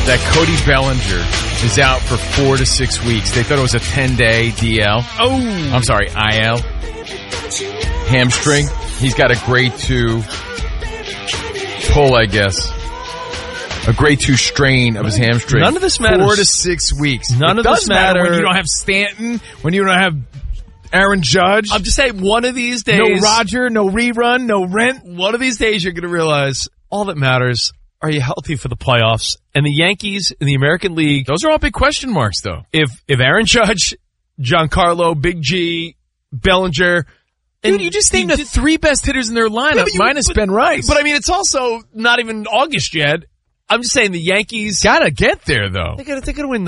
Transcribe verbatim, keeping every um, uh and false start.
that Cody Bellinger is out for four to six weeks. They thought it was a ten-day D L. Oh. I'm sorry, I L. Hamstring. He's got a grade two pull, I guess. A grade two strain of his hamstring. None of this matters. Four to six weeks. None it of does this matter matter when you don't have Stanton, when you don't have Aaron Judge. I'm just saying, one of these days. No Roger, no rerun, no rent. One of these days you're going to realize all that matters, are you healthy for the playoffs? And the Yankees in the American League. Those are all big question marks, though. If if Aaron Judge, Giancarlo, Big G, Bellinger. Dude, and you just named you the did, three best hitters in their lineup, yeah, you, minus but, Ben Rice. But I mean, it's also not even August yet. I'm just saying the Yankees. Gotta get there, though. They gotta, they gotta win